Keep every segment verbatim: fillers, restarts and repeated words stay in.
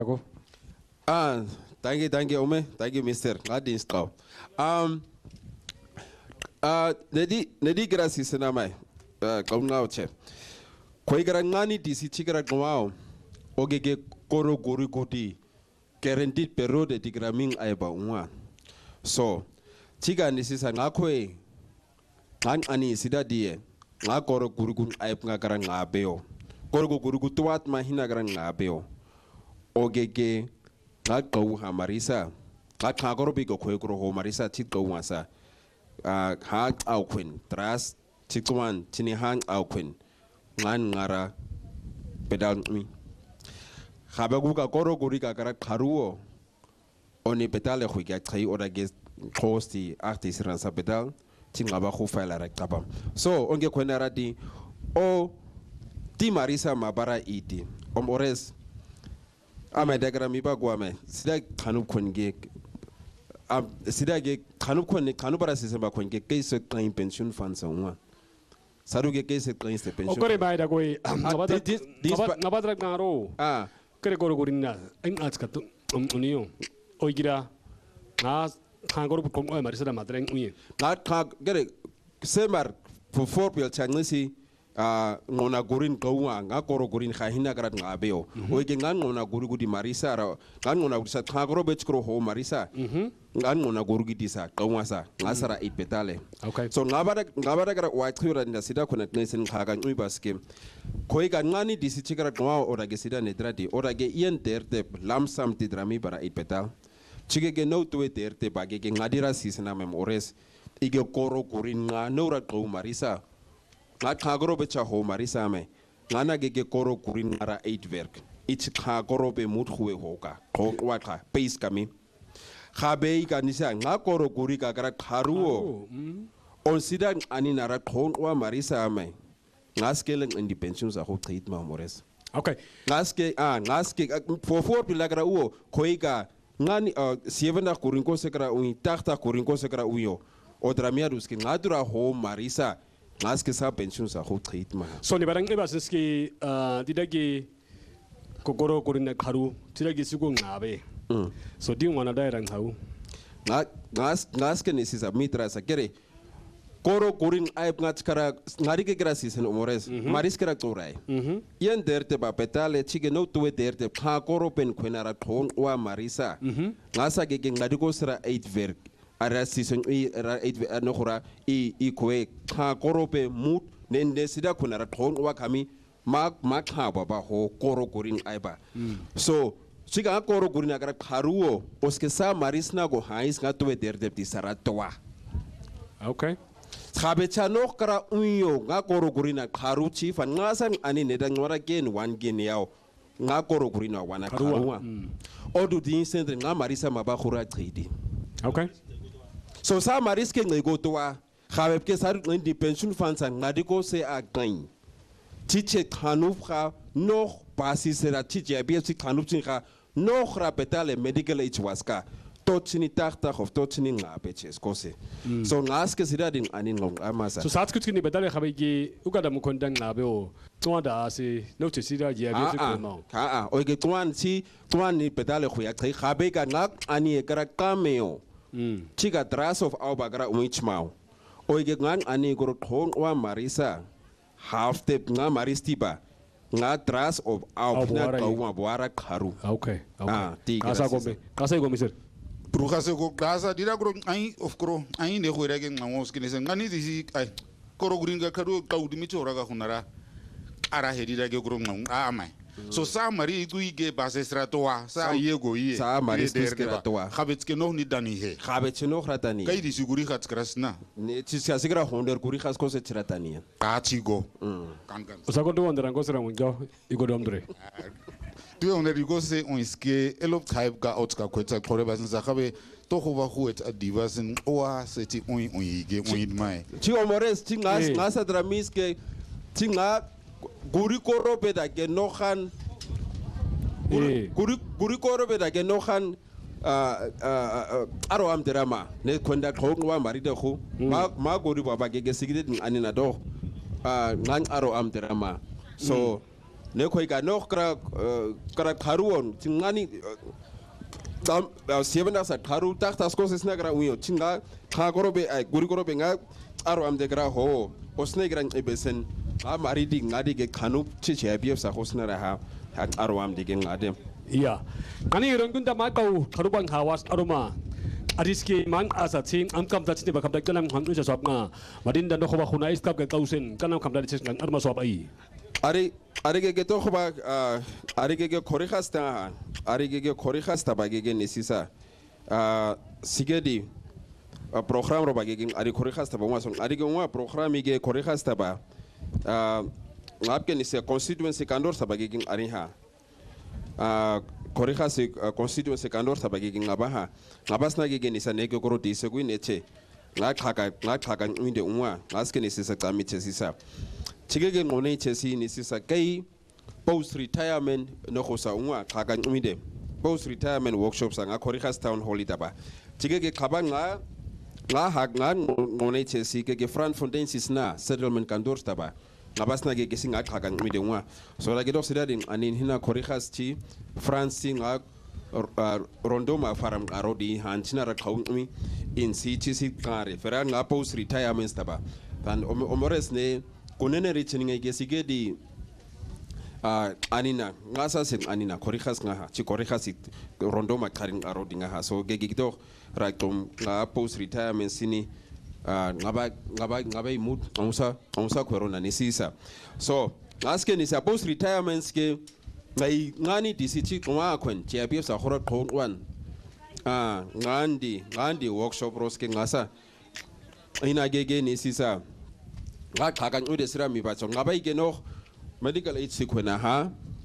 Ah, thank you, thank you, Ome. Thank you, Mister Ngadin Strau. Um, uh, Nedi, Nedi Grassi Senamai, uh, Gomnauche. Quagrangani, this is Chigra Gomao, Ogege Koro Gurikoti, guaranteed Peru de Tigramin Aiba Uma. So, Chigan, this is an Akwe, An Ani Sida Die, Nakoro Gurukun Aipna Garanga Beo, Gorgo Gurukutuat Mahina Garanga Beo, Ogege. Ngak go ha marisa ngak khagoro bi go khwegro ho marisa tiko wasa ah ha au queen tras tikwan tini hang au queen ngan ngara pedal mi khabe gu ka koro guri ka kara kharuo oni pedal khu ga khai ora ge khosti artis ransa pedal tinga ba khu faila ra kaba so onge khwena radi o ti marisa mabara iti omores Ama diagram iba guame. Sida kanu konge. Am sida ge kanu konge kanu para sistema konge case claim pension funds onwa. Saru ge case claim se pension. Okore bai da koi nabadra nabadra ngaro. Ah. Kere goro gorinna. Ang ats ka tu uniyo. Oigira na kangoro kon o marisa da madreng uye. Na kag gere semar for four pel changlisi ah ngona gorin kawa nga koro gorin khahina garat ngabeo oige ngan ngona gurugudi marisa ra ngan ngona gurisa khagro bechkro ho marisa ngan ngona gurugudi sa kawa sa ngasara it betale okay so ngabara ngabara gara wa khura nda sida khona nesen khaga ngui baskem koiga ngani disi chikara ngwa ora ge sida nedradi ora ge ien derte lamsam tidrami bara it betal chige ge no to derte bage ge ngadira sisna mem ores ige koro gorin nga nora kawa marisa Ngat khagoro becha ho marisa me ngana gege koro kurin ara eight werk ich khagoro be mut khuwe hoka kho wa kha pace kami khabe ka nisa nga koro kuri ka kara kharuo on sida ani nara khon wa marisa me ngaskele independence a ho treat ma mores okay ngaske ah ngaske for for pilagra uo khoiga ngani sievena kurin ko sekra ui takta kurin ko sekra uyo odramia ruski ngadura ho marisa Ngaske sa pension sa ho treat ma so ni barang eba seski didagi kokoro korina kharu tidagi sigo ngabe so di wana dai rang hau nga ngas ngaske ni sisa mitra sa kere koro korin aip ngat kara ngari ke grasis no mores maris kara torai yen derte ba petale chige no tuwe derte kha koro pen khwenara thon wa marisa ngasa ke ngadi ko sra eight ver ara season i ara eight no khura i i kwe kha korope mut nende sida kunara thon wa khami ma ma kha baba ho koro gorin aiba so siga koro gorin agara kharuo oske sa marisna go hais nga to der de tisara towa okay khabe cha no kara unyo nga koro gorin kharu chief nga san ani ne dan wara gen one gen yao nga koro gorin wana kharuwa odu din sendre nga marisa maba khura chidi okay So sa mariske ngego towa khabe ke sar ndi pension funds ngadi ko se a gain tiche khanufra no basi sera tiche abi si khanufra no khra betale medical age waska tochini tarta of tochini ngabe cheskose so ngaske sira din anin ngong amasa so sat kutkini betale khabe gi ugada mu kondang ngabe o twanda asi no tisira ji abi si ko no ha ah oige twan si twan ni betale khoya khabe ka ngak ani kara kameo Chiga dras of our bagra umchmao. Oige ngang ani goro thong wa marisa. Half the nga maristiba. Nga dras of our na kauma buara kharu. Okay. Ah, kasa gombe. Kasa gombe sir. Prukase ko kasa dira gro ai of kro ai ne khwera ke ngamos kine se ngani disi ai koro gringa kharu kaudi mi chora ka khunara. Ara hedira ke gro ngam amai. So sa mari tu ige base stratoa sa yego ye sa mari stratoa khabet ke no ni dani he khabet no khratani kai di siguri khat krasna ne tsia sigra honder guri khas ko se tratani ka chigo kan kan o sa ko do ndra ngo sera munjo igo domdre tu on er igo se on iske elop type ga out ka kwetsa khore basin sa khabe to go ba go et adivasin oa se ti on on ige on mai ti o mores ti ngas ngasa dramiske ti nga guri korobe da ke no khan guri guri korobe da ke no khan aro am drama ne konda khong wa mari de khu ma ma guri baba ke ke sigide din anina do ngan aro am drama so ne khoi ka no kra kra kharuon tingani tam siebena sa kharu tak tas cosas na gra uyo tinga kha gorobe ai guri gorobe nga aro am de gra ho osne gra ibesen a maridi ngadi ge khanu chi che bief sa hosna ra ha aro am de ge ngade iya kani ron kun da ma kau kharubang hawas aroma ariski man asa thing am kam ta chini ba kam da kanam han u sa nga madin da no khoba khuna is kap ga kausen kanam kam da chis ngang arma swap ai ari ari ge ge to khoba ari ge ge khori khasta ari ge ge khori khasta ba ge ge nisisa a sigedi program ro ba ge ge ari khori khasta ba wa son ari ge wa program ge khori khasta ba a ngap ke ni se constituency kandor sa ba ge ge ari ha a khori khasi constituency kandor sa ba ge ge ngaba ha ngabas na ge ge ni sa ne ge goro di se ku ne che nga khaka nga khaka nginde unwa ngaske ni se sa tsami che sisa chigege ngone chesi ni sisa kai post retirement no khosa unwa khaka ngide post retirement workshops nga khori khas town hall itaba chigege khaba nga nga ha nga ngone chesi ke front foundations na settlement kandor taba ngabasna ke singa khaka ngide unwa so la ke do sidadin anin hina khori khas chi france nga rondoma faram arodi hanchina ra khawmi in si chi si kare fera nga post retirement taba dan omores ne kunene reaching ke sigedi a anina ngasa sen anina khorikhas nga chi khorikhas rondoma kharing arodi nga so ge ge to ra tom nga post retirement sini ngaba ngaba ngaba imut onsa onsa corona nisisa so ngaske ni sa post retirement ke ngai ngani disichi kwa kwen che abi sa khoro khon ah ngandi ngandi workshop roske ngasa ina gege ni sisa nga khaka ngude sira mi ba chong ngaba ige no medical aid sikwena ha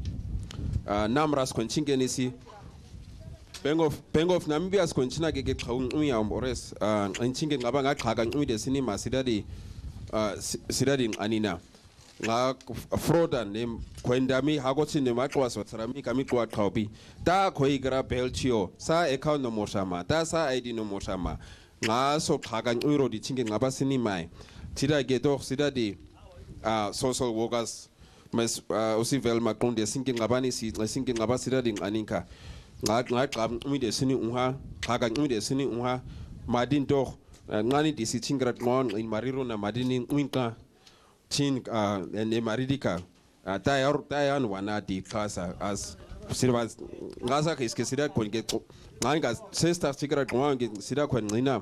namras kwenchinge ni si Bank of Bank of Namibia skonchina gege khawun uya ores nchinge ngaba nga khaka ngude sini masidadi sidadi anina nga froda ne kwenda mi hagotsi ne makwa so tsarami kami kwa khawbi ta khoi gra belchio sa account no moshama ta sa id no moshama nga so khaga ngiro di chinge ngaba sini mai tira ge to sidadi social workers mas osi vel makon de singe ngaba ni si singe ngaba sidadi aninka nga nga kam mi de sini unha khaga mi de sini unha madin to ngani di si chingra ngon in mariro na madini winka chin ne maridika tayar tayan wana di kasa as sirva ngasa ke iske sida kon ge nganga sesta sigra kon ge sida kon ngina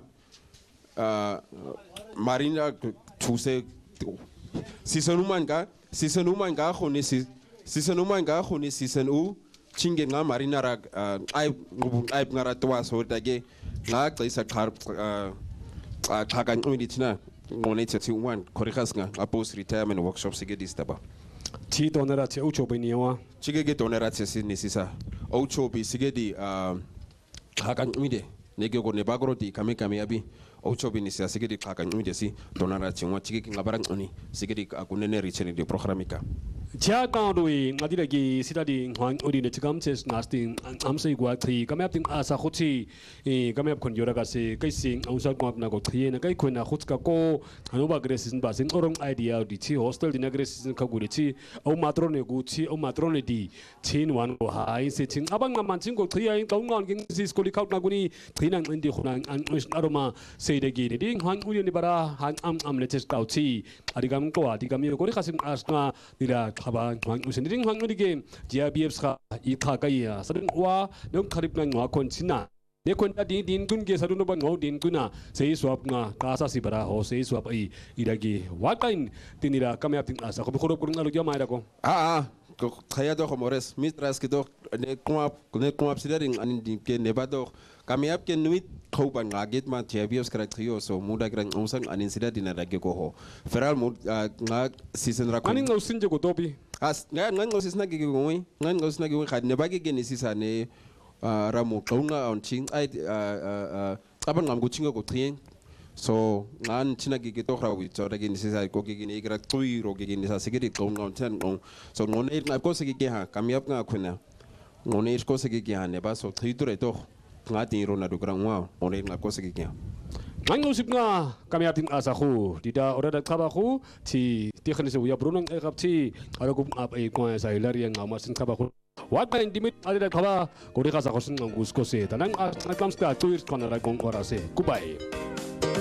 marina tuse sisonuman ga sisonuman ga khoni si sisonuman ga khoni sisonu chinge nga marina ra ai ai ngara twa so dage nga tsaisa khar khaka ngini tina ngone tsi one khorikhas nga post retirement workshop sige distaba ti donera ti ucho biniwa chige ge donera tsi nisisa ucho bi sige di khaka ngide nege go ne bagro di kame kame abi ucho bi nisisa sige di khaka ngide si donera tsi wa chige ngabarang oni sige di akunene richeni di programika Chia kaudui ngadira gi sidadi hwang odi ne chikam ches nasting amsei gwa thi kamap ting asa khuchi e kamap khon yora ga se kai sing ausa kwap na go thi na kai khona khuch ka ko anuba gresin ba sing orong idea di chi hostel di na gresin ka guri chi au matro ne gu chi au matro ne di chin wan go hai se ching abang ma man ching go thi ai kaung ngon ging si skoli khaut na guni thi nang indi khona an aroma se de gi di hwang odi ni bara han am am le ches kau chi adigam ko adigam yo ko khasim asna dira khaba hwang usending hwang odi ge G B F kha I kha ka ya sadun wa nong kharip na ngwa kon china ne kon da din din kun ge sadun ban ngau din kuna sei swap nga ka sa si bara ho sei swap ai iragi wa kain tinira kamya tin asa ko khoro kurung alu jama ida ko ah ah khaya do khomores mitras ke do ne kwa ne kwa sidering anin din ke ne ba do kamya ke nuit khoban nga get ma G B F kra trio so muda gran onsang anin sida dinara ge ko ho feral mud nga season ra ko anin ngau sinje ko topi as nga nga ngau sisna ge go wi nga ngau sisna ge wi khad ne ba ge ni sisa ne ramu kaunga on ching ai aban ngam go chinga go trien so ngan china ge ge to khra wi so da ge ni sisa ko ge ni gra tui ro ge ni sa sigiri kaunga on ten on so ngone na ko se ge ha kamyap nga khuna ngone ko se ge ha ne ba so tri to re to ngati ro na do grangwa ngone na ko se ge Ngangusip nga kami ating asa ko. Dida ora da kaba ko ti ti khani se uya brunong e kap ti ara ko ap e ko sa hilari yang amasin kaba ko. Wat pa indimit ali da kaba ko ri kasa ko sin ngus ko se tanang at kamsta tuir ko na ra kong ora se. Goodbye.